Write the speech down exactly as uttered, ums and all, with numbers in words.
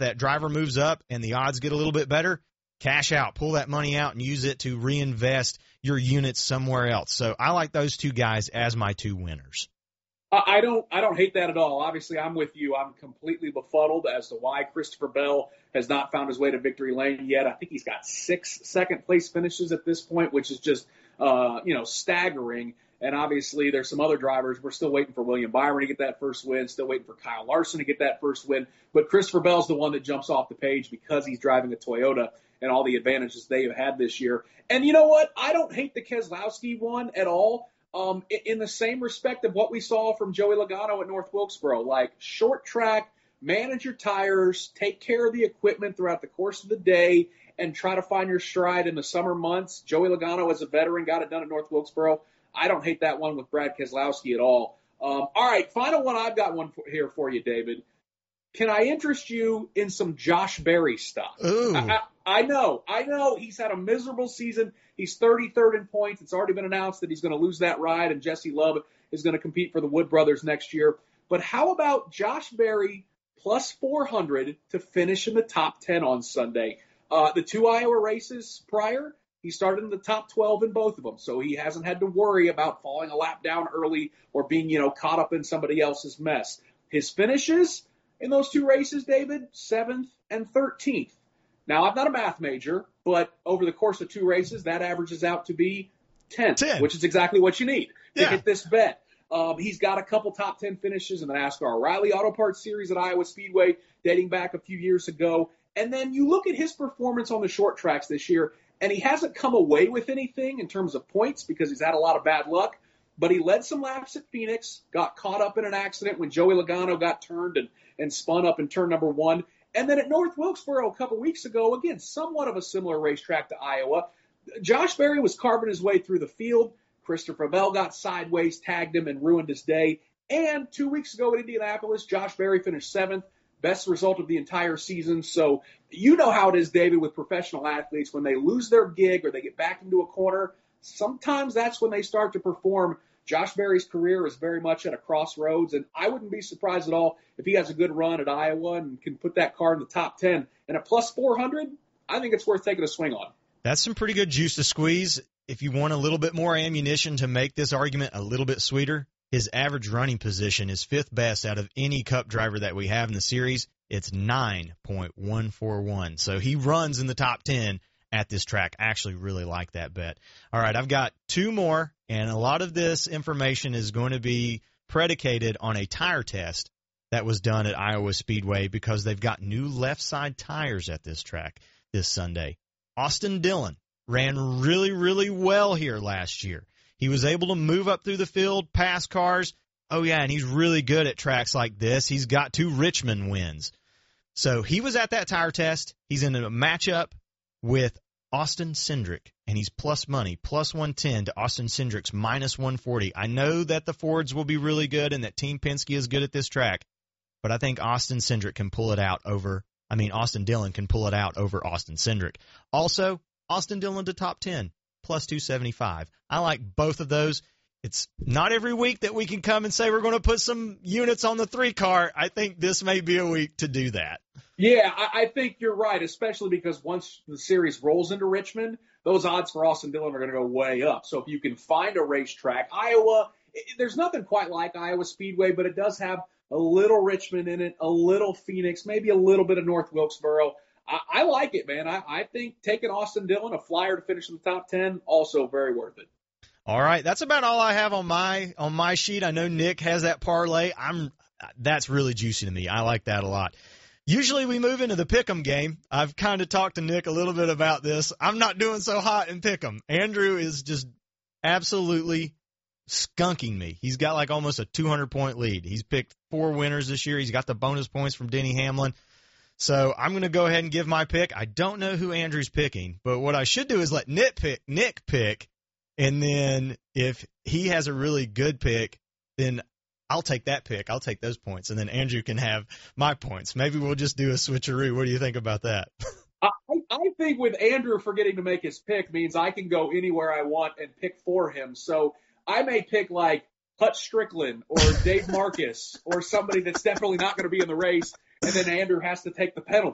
that driver moves up and the odds get a little bit better, cash out, pull that money out and use it to reinvest your units somewhere else. So I like those two guys as my two winners. I don't I don't hate that at all. Obviously, I'm with you. I'm completely befuddled as to why Christopher Bell has not found his way to victory lane yet. I think he's got six second-place finishes at this point, which is just, uh, you know, staggering. And obviously, there's some other drivers. We're still waiting for William Byron to get that first win, still waiting for Kyle Larson to get that first win. But Christopher Bell's the one that jumps off the page because he's driving a Toyota and all the advantages they have had this year. And you know what? I don't hate the Keselowski one at all. Um, in the same respect of what we saw from Joey Logano at North Wilkesboro, like short track, manage your tires, take care of the equipment throughout the course of the day, and try to find your stride in the summer months. Joey Logano, as a veteran, got it done at North Wilkesboro. I don't hate that one with Brad Keselowski at all. Um, all right, final one. I've got one for, here for you, David. Can I interest you in some Josh Berry stuff? Ooh. I, I, I know, I know he's had a miserable season. He's thirty-third in points. It's already been announced that he's going to lose that ride, and Jesse Love is going to compete for the Wood Brothers next year. But how about Josh Berry plus four hundred to finish in the top ten on Sunday? Uh, the two Iowa races prior, he started in the top twelve in both of them, so he hasn't had to worry about falling a lap down early or being, you know, caught up in somebody else's mess. His finishes in those two races, David, seventh and thirteenth. Now, I'm not a math major, but over the course of two races, that averages out to be tenth, ten. Which is exactly what you need to yeah. hit this bet. Um, he's got a couple top ten finishes in the NASCAR O'Reilly Auto Parts Series at Iowa Speedway dating back a few years ago. And then you look at his performance on the short tracks this year, and he hasn't come away with anything in terms of points because he's had a lot of bad luck. But he led some laps at Phoenix, got caught up in an accident when Joey Logano got turned and, and spun up in turn number one. And then at North Wilkesboro a couple weeks ago, again, somewhat of a similar racetrack to Iowa, Josh Berry was carving his way through the field. Christopher Bell got sideways, tagged him, and ruined his day. And two weeks ago at Indianapolis, Josh Berry finished seventh, best result of the entire season. So you know how it is, David, with professional athletes. When they lose their gig or they get back into a corner, sometimes that's when they start to perform. Josh Berry's career is very much at a crossroads, and I wouldn't be surprised at all if he has a good run at Iowa and can put that car in the top ten. And at plus four hundred, I think it's worth taking a swing on. That's some pretty good juice to squeeze. If you want a little bit more ammunition to make this argument a little bit sweeter, his average running position is fifth best out of any Cup driver that we have in the series. It's nine point one four one. So he runs in the top ten at this track. I actually really like that bet. All right, I've got two more, and a lot of this information is going to be predicated on a tire test that was done at Iowa Speedway because they've got new left side tires at this track this Sunday. Austin Dillon ran really, really well here last year. He was able to move up through the field, pass cars. Oh, yeah, and he's really good at tracks like this. He's got two Richmond wins. So he was at that tire test. He's in a matchup with Austin Cindric, and he's plus money, plus one ten to Austin Cindric's minus one forty. I know that the Fords will be really good and that Team Penske is good at this track, but I think Austin Cindric can pull it out over, I mean, Austin Dillon can pull it out over Austin Cindric. Also, Austin Dillon to top ten, plus two seventy-five. I like both of those. It's not every week that we can come and say we're going to put some units on the three car. I think this may be a week to do that. Yeah, I, I think you're right, especially because once the series rolls into Richmond, those odds for Austin Dillon are going to go way up. So if you can find a racetrack, Iowa, it, there's nothing quite like Iowa Speedway, but it does have a little Richmond in it, a little Phoenix, maybe a little bit of North Wilkesboro. I, I like it, man. I, I think taking Austin Dillon, a flyer to finish in the top ten, also very worth it. All right, that's about all I have on my on my sheet. I know Nick has that parlay. I'm that's really juicy to me. I like that a lot. Usually we move into the pick'em game. I've kind of talked to Nick a little bit about this. I'm not doing so hot in pick'em. Andrew is just absolutely skunking me. He's got like almost a two hundred point lead. He's picked four winners this year. He's got the bonus points from Denny Hamlin. So I'm going to go ahead and give my pick. I don't know who Andrew's picking, but what I should do is let Nick pick. Nick pick. And then if he has a really good pick, then I'll take that pick. I'll take those points. And then Andrew can have my points. Maybe we'll just do a switcheroo. What do you think about that? I, I think with Andrew forgetting to make his pick means I can go anywhere I want and pick for him. So I may pick like Hutch Strickland or Dave Marcus or somebody that's definitely not going to be in the race. And then Andrew has to take the penalty.